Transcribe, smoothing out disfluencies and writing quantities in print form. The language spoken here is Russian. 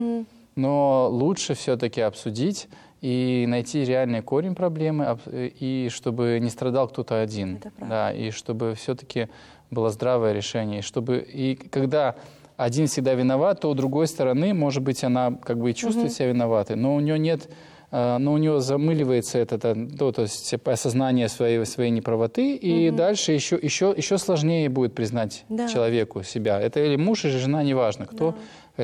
Но лучше все-таки обсудить и найти реальный корень проблемы, и чтобы не страдал кто-то один. Да, и чтобы все-таки было здравое решение. И когда один всегда виноват, то у другой стороны, может быть, она как бы и чувствует себя виноватой, но у нее нет, но у нее замыливается то есть осознание своей неправоты, и дальше еще сложнее будет признать человеку себя. Это или муж, или жена, неважно кто.